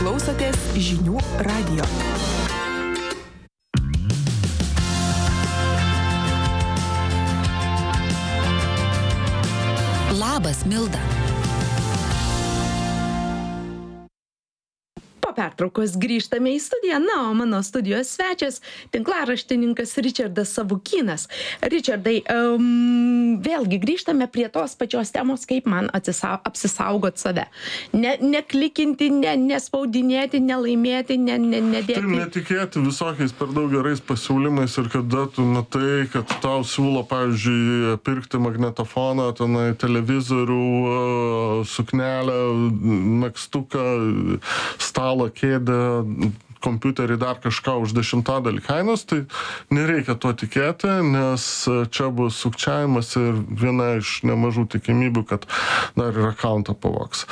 klausotės žinių radijo. Labas, Milda. Pertraukos grįžtame į studiją, o mano studijos svečias tinklaraštininkas Ričardas Savukynas. Ričardai, vėlgi grįžtame prie tos pačios temos, kaip man apsisaugot save. Neklikinti, nespaudinėti, nelaimėti, nedėti. Taip, netikėti visokiais per daug gerais pasiūlymais ir kada tu matai, kad tau siūlo, pavyzdžiui, pirkti magnetofoną, tenai televizorių, suknelę, megztuką, stalą, kėdę, kompiuterį, dar kažką už 10 kainos, tai nereikia tuo tikėti, nes čia bus sukčiavimas ir viena iš nemažų tikimybių, kad dar ir akauntą pavogs.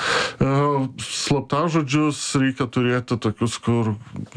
Slaptažodžius reikia turėti tokius, kur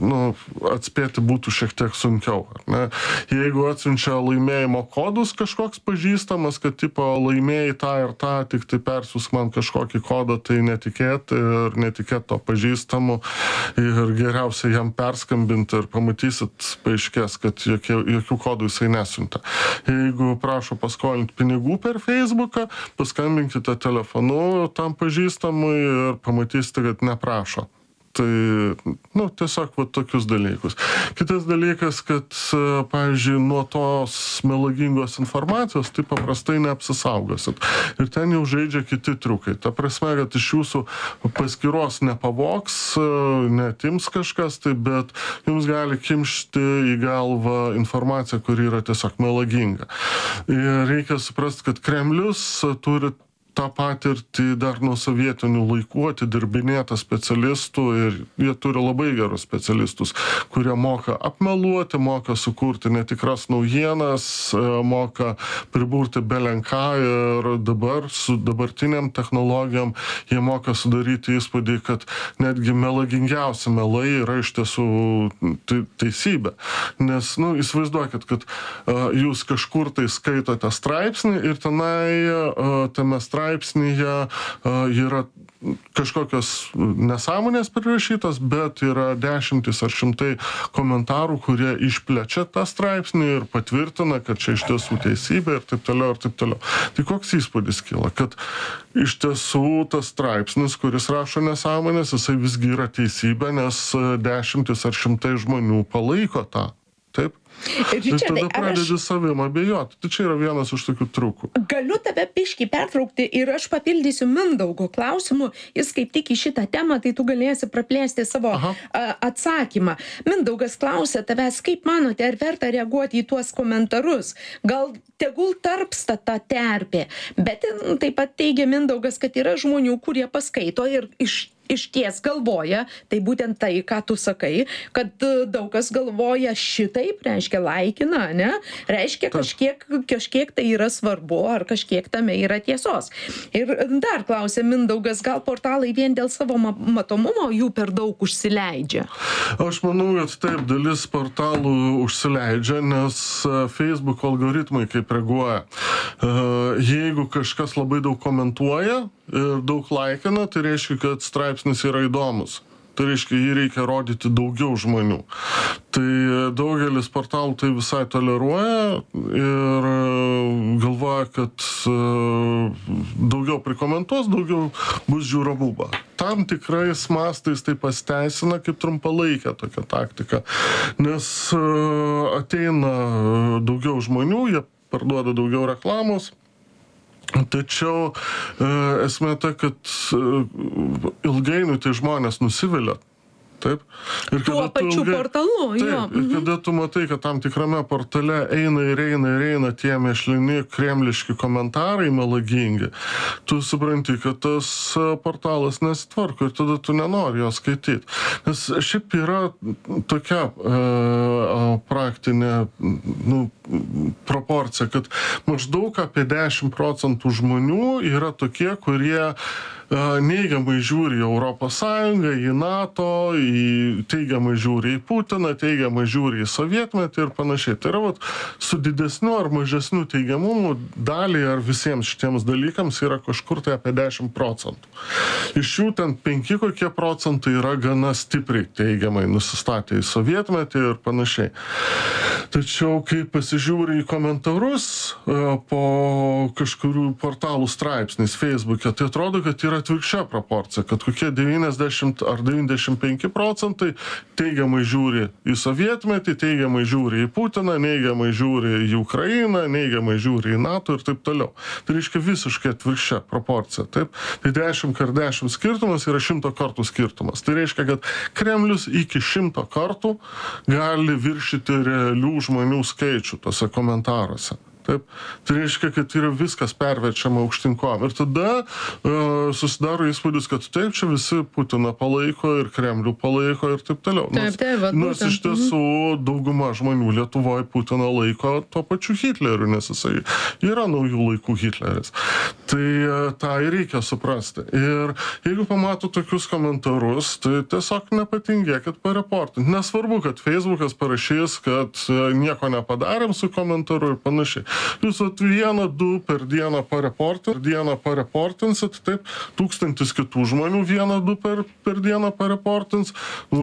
atspėti būtų šiek tiek sunkiau. Ne? Jeigu atsiunčia laimėjimo kodus kažkoks pažįstamas, kad tipo laimėjai tą ir tą, tik tai persiųsk man kažkokį kodą, tai netikėti ir netikėti to pažįstamu ir geriausia jam perskambinti ir pamatysit, paaiškės, kad jokių kodų jisai nesiunta. Jeigu prašo paskolinti pinigų per Facebooką, paskambinkite telefonu tam pažįstamui ir pamatysite, kad neprašo. Tai, tiesiog tokius dalykus. Kitas dalykas, kad, pavyzdžiui, nuo tos melagingos informacijos tai paprastai neapsisaugosit. Ir ten jau žaidžia kiti triukai. Ta prasme, kad iš jūsų paskyros nepavogs, netims kažkas, bet jums gali kimšti į galvą informaciją, kuri yra tiesiog melaginga. Ir reikia suprasti, kad Kremlius turi tą patirtį dar nuo sovietinių laikų atidirbinėta specialistų ir jie turi labai gerus specialistus, kurie moka apmeluoti, moka sukurti netikras naujienas, moka priburti belenką ir dabar su dabartiniam technologijom jie moka sudaryti įspūdį, kad netgi melagingiausi melai yra iš tiesų teisybė. Nes, įsivaizduokit, kad jūs kažkur tai skaitote straipsnį ir tenai tame straipsnyje yra kažkokios nesąmonės prirašytos, bet yra dešimtis ar šimtai komentarų, kurie išplečia tą straipsnį ir patvirtina, kad čia iš tiesų teisybė ir taip toliau ir taip toliau. Tai koks įspūdis kyla, kad iš tiesų tas straipsnis, kuris rašo nesąmonės, jisai visgi yra teisybė, nes dešimtis ar šimtai žmonių palaiko tą. Taip? Ir tada pradedi savim abejoti. Tai čia yra vienas iš tokių triukų. Galiu tave biškį pertraukti ir aš papildysiu Mindaugo klausimu. Jis kaip tik į šitą temą, tai tu galėsi praplėsti savo atsakymą. Mindaugas klausia tavęs, kaip manote, ar verta reaguoti į tuos komentarus? Gal tegul tarpsta ta terpė. Bet taip pat teigia Mindaugas, kad yra žmonių, kurie paskaito ir išties galvoja, tai būtent tai, ką tu sakai, kad daug kas galvoja šitaip, reiškia laikina, ne? Reiškia kažkiek tai yra svarbu, ar kažkiek tame yra tiesos. Ir dar klausė Mindaugas, gal portalai vien dėl savo matomumo jų per daug užsileidžia? Aš manau, kad taip, dalis portalų užsileidžia, nes Facebook algoritmai kaip reaguoja. Jeigu kažkas labai daug komentuoja ir daug laikina, tai reiškia, kad straipsnis yra įdomus. Tai reiškia, jį reikia rodyti daugiau žmonių. Tai daugelis portalų tai visai toleruoja ir galvoja, kad daugiau prikomentuos, daugiau bus žiūrovų. Tam tikrais mastais tai pasiteisina kaip trumpalaikė tokia taktika, nes ateina daugiau žmonių, jie parduoda daugiau reklamos. Tačiau esmė ta, kad ilgainiui tai žmonės nusivilia. Taip. Ir tuo pačiu portalu, jo. Ir kada tu matai, kad tam tikrame portale eina tie mėšlini kremliški komentarai melagingi, tu supranti, kad tas portalas nesitvarko ir tada tu nenori jo skaityti. Nes šiaip yra tokia praktinė proporcija, kad maždaug apie 10% žmonių yra tokie, kurie neigiamai žiūri į Europos Sąjungą, į NATO, teigiamai žiūri į Putiną, teigiamai žiūri į sovietmetį ir panašiai. Tai yra, su didesniu ar mažesniu teigiamumu daliai ar visiems šitiems dalykams yra kažkur tai apie 10%. Iš jų ten 5 kokie procentai yra gana stipriai teigiamai nusistatę į sovietmetį ir panašiai. Tačiau, kai pasižiūri į komentarus po kažkurių portalų straipsniais Facebook'e, tai atrodo, kad yra atvirkščia proporcija, kad kokie 90 ar 95 procentai teigiamai žiūri į sovietmetį, teigiamai žiūri į Putiną, neigiamai žiūri į Ukrainą, neigiamai žiūri į NATO ir taip toliau. Tai reiškia visiškai atvirkščia proporcija. Taip? Tai 10x10 skirtumas yra 100 kartų skirtumas. Tai reiškia, kad Kremlius iki 100 kartų gali viršyti realių žmonių skaičių tose komentaruose. Taip. Tai reiškia, kad yra viskas perverčiama aukštyn kojom. Ir tada susidaro įspūdis, kad taip, čia visi Putiną palaiko ir Kremlių palaiko ir taip toliau. Nors iš tiesų dauguma žmonių Lietuvoje Putiną laiko tuo pačiu Hitleriu, nes jisai yra naujų laikų Hitleris. Tai tą ir reikia suprasti. Ir jeigu pamato tokius komentarus, tai tiesiog nepatingėkit pareportinti. Nesvarbu, kad Facebookas parašys, kad nieko nepadarėm su komentaru ir panašiai. Jūs 1-2 per dieną pareportinsit, taip, 1000 kitų žmonių 1-2 per dieną pareportins,